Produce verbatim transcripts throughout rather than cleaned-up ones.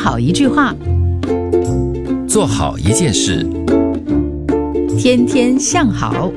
好一句话， 做好一件事， 天天向好。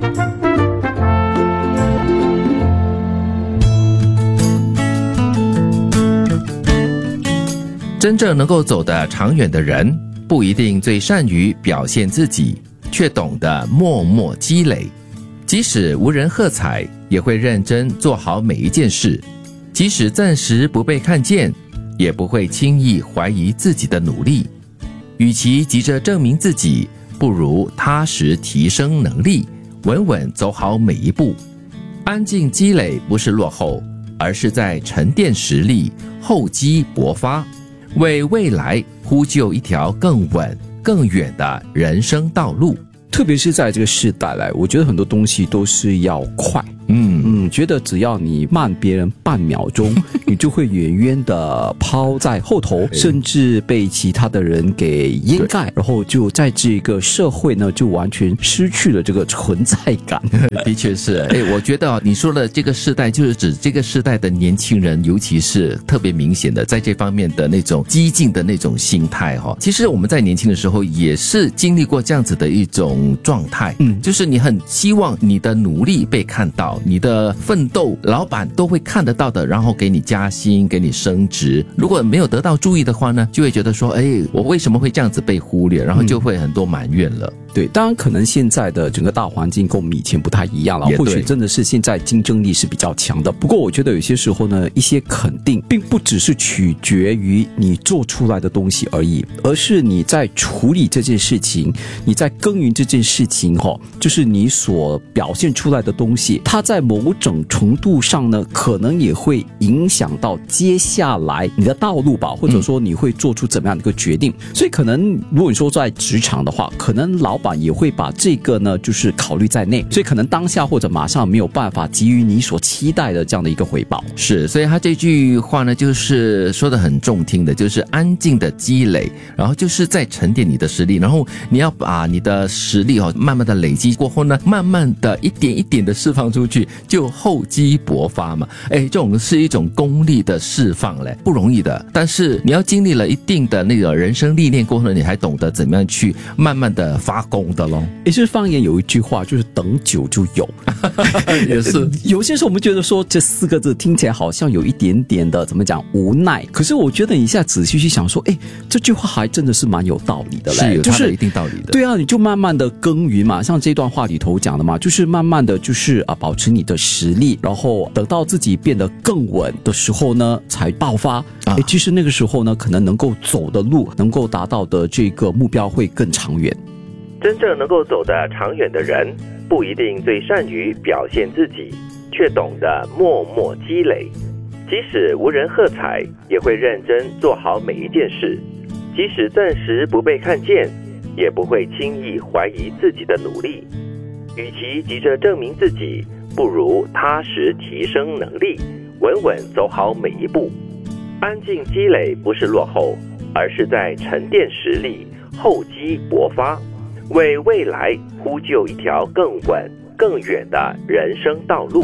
真正能够走得长远的人，不一定最善于表现自己，却懂得默默积累。即使无人喝彩，也会认真做好每一件事。即使暂时不被看见，也不会轻易怀疑自己的努力。与其急着证明自己，不如踏实提升能力，稳稳走好每一步。安静积累不是落后，而是在沉淀实力，厚积薄发，为未来铺就一条更稳更远的人生道路。 特别是在这个时代来，我觉得很多东西都是要快。嗯嗯，觉得只要你慢别人半秒钟，你就会远远的抛在后头，甚至被其他的人给掩盖，然后就在这个社会呢，就完全失去了这个存在感。 的确是，哎，我觉得你说的这个世代，就是指这个世代的年轻人，尤其是特别明显的在这方面的那种激进的那种心态哈。其实我们在年轻的时候也是经历过这样子的一种状态，嗯，就是你很希望你的努力被看到。你的奋斗老板都会看得到的，然后给你加薪，给你升职。如果没有得到注意的话呢，就会觉得说，哎，我为什么会这样子被忽略，然后就会很多埋怨了。 对，当然可能现在的整个大环境跟我们以前不太一样了，或许真的是现在竞争力是比较强的。不过我觉得有些时候呢，一些肯定并不只是取决于你做出来的东西而已，而是你在处理这件事情，你在耕耘这件事情，就是你所表现出来的东西，它在某种程度上呢，可能也会影响到接下来你的道路吧，或者说你会做出怎么样的一个决定。所以可能如果你说在职场的话，可能老板也会把这个呢就是考虑在内，所以可能当下或者马上没有办法给予你所期待的这样的一个回报。 是，所以他这句话呢就是说的很中听的，就是安静的积累，然后就是在沉淀你的实力，然后你要把你的实力哦慢慢的累积过后呢，慢慢的一点一点的释放出去，就厚积薄发嘛。哎，这种是一种功力的释放嘞，不容易的。但是你要经历了一定的那个人生历练过后呢，你还懂得怎么样去慢慢的发功的咯。 也是方言有一句话，就是等久就有。 也是有些时候我们觉得说这四个字听起来好像有一点点的怎么讲无奈，可是我觉得你现在仔细去想说，哎，这句话还真的是蛮有道理的嘞， 是有它的一定道理的。 就是对啊，你就慢慢的耕耘嘛，像这段话里头讲的嘛，就是慢慢的就是啊保持你的实力，然后等到自己变得更稳的时候呢，才爆发。哎、啊，其实那个时候呢，可能能够走的路，能够达到的这个目标会更长远。 真正能够走得长远的人，不一定最善于表现自己，却懂得默默积累。即使无人喝彩，也会认真做好每一件事。即使暂时不被看见，也不会轻易怀疑自己的努力。与其急着证明自己，不如踏实提升能力，稳稳走好每一步。安静积累不是落后，而是在沉淀实力，厚积薄发，为未来铺就一条更稳更远的人生道路。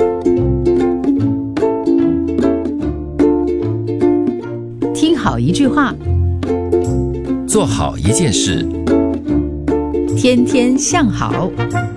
听好一句话， 做好一件事， 天天向好。